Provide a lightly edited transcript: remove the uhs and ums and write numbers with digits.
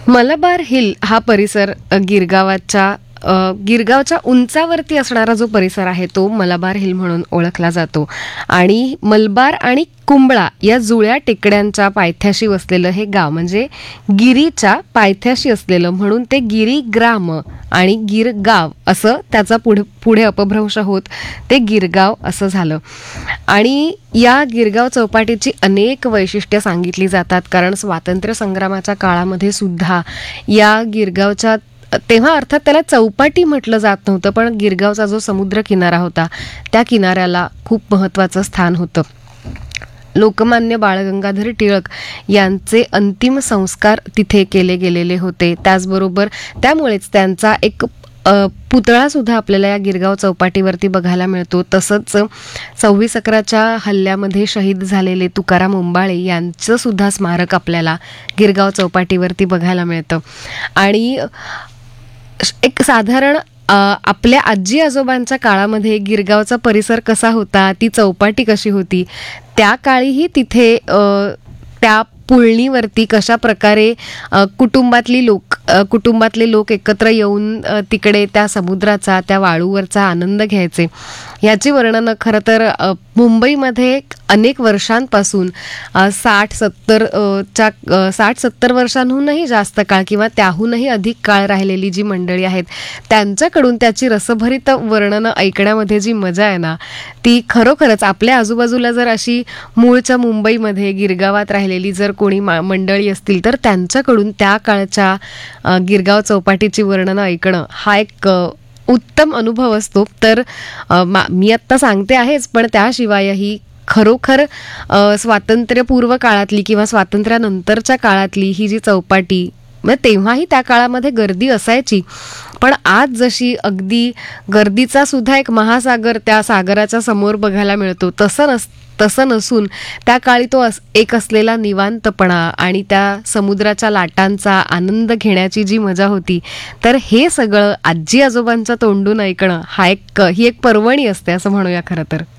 Malabar hill हा परिसर गिरगावच्या उंचावरती असणारा जो परिसर आहे तो मलबार हिल म्हणून ओळखला जातो. आणि मलबार आणि कुंबळा या जुळ्या टेकड्यांच्या पायथ्याशी वसलेलं हे गाव, म्हणजे गिरीच्या पायथ्याशी असलेलं म्हणून ते गिरीग्राम आणि गिरगाव असं त्याचा पुढे अपभ्रंश होत ते गिरगाव असं झालं. आणि या गिरगाव चौपाटीची अनेक वैशिष्ट्ये सांगितली जातात, कारण स्वातंत्र्य संग्रामाच्या काळामध्ये सुद्धा या गिरगावच्या, तेव्हा अर्थात त्याला चौपाटी म्हटलं जात नव्हतं, पण गिरगावचा जो समुद्र किनारा होता त्या किनाऱ्याला खूप महत्त्वाचं स्थान होतं. लोकमान्य बाळ गंगाधर टिळक यांचे अंतिम संस्कार तिथे केले गेलेले होते. त्याचबरोबर त्यामुळेच त्यांचा एक पुतळा सुद्धा आपल्याला या गिरगाव चौपाटीवरती बघायला मिळतो. तसंच 26/11च्या हल्ल्यामध्ये शहीद झालेले तुकाराम ओंबाळे यांचं सुद्धा स्मारक आपल्याला गिरगाव चौपाटीवरती बघायला मिळतं. आणि एक साधारण आपल्या आजी आजोबांच्या काळामध्ये गिरगावचा परिसर कसा होता, ती चौपाटी कशी होती, त्या काळीही तिथे त्या पुळणीवरती कशा प्रकारे कुटुंबातले लोक एकत्र येऊन तिकडे त्या समुद्राचा, त्या वाळूवरचा आनंद घ्यायचे, याची वर्णनं खरं तर मुंबईमध्ये अनेक वर्षांपासून 60-70 वर्षांहूनही जास्त काळ किंवा त्याहूनही अधिक काळ राहिलेली जी मंडळी आहेत त्यांच्याकडून त्याची रसभरित वर्णनं ऐकण्यामध्ये जी मजा आहे ना, ती खरोखरच आपल्या आजूबाजूला जर अशी मूळच्या मुंबईमध्ये गिरगावात राहिलेली जर कोणी मंडळी असतील तर त्यांच्याकडून त्या काळच्या गिरगाव चौपाटीची वर्णनं ऐकणं हा एक उत्तम अनुभव असतो. तर मी आत्ता सांगते आहेच, पण त्याशिवायही खरोखर स्वातंत्र्यपूर्व काळातली किंवा स्वातंत्र्यानंतरच्या काळातली ही जी चौपाटी, म्हणजे तेव्हाही त्या काळामध्ये गर्दी असायची, पण आज जशी अगदी गर्दीचा सुद्धा एक महासागर त्या सागराच्या समोर बघायला मिळतो, तसं नसून त्या काळी तो एक असलेला निवांतपणा आणि त्या समुद्राच्या लाटांचा आनंद घेण्याची जी मजा होती, तर हे सगळं आजी आजोबांच्या तोंडून ऐकणं ही एक पर्वणी असते असं म्हणूया खरं तर.